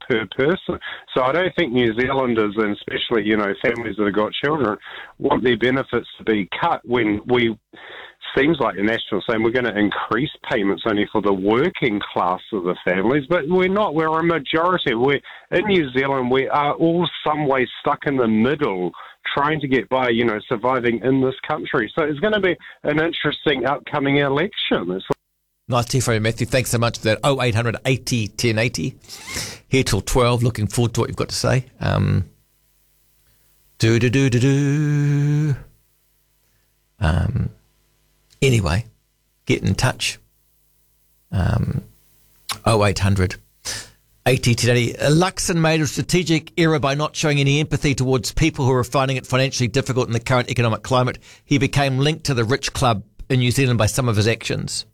per person. So I don't think New Zealanders, and especially, families that have got children, want their benefits to be cut when seems like the National saying we're going to increase payments only for the working class of the families, but we're not. We're a majority. In New Zealand, we are all some way stuck in the middle, trying to get by, surviving in this country. So it's going to be an interesting upcoming election. Nice to hear from you, Matthew. Thanks so much for that. 0800 80 1080. Here till 12. Looking forward to what you've got to say. Anyway, get in touch. 0800 80 1080. Luxon made a strategic error by not showing any empathy towards people who are finding it financially difficult in the current economic climate. He became linked to the rich club in New Zealand by some of his actions.